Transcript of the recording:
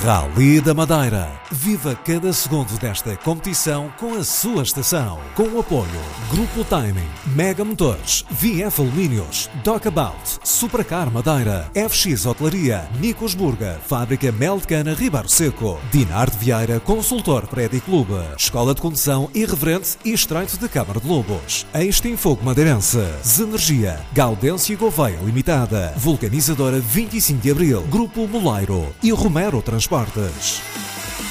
Rally da Madeira. Viva cada segundo desta competição com a sua estação. Com o apoio Grupo Timing, Mega Motores, VF Alumínios, Dockabout, Supracar Madeira, FX Hotelaria, Nicos Burger, Fábrica Mel de Cana Ribeiro Seco, Dinar de Vieira, Consultor Prédio Clube, Escola de Condução Irreverente e Estreito de Câmara de Lobos, Extinfogo Madeirense, Zenergia, Gaudêncio Gouveia Limitada, Vulcanizadora 25 de Abril, Grupo Moleiro e Romero Transportes.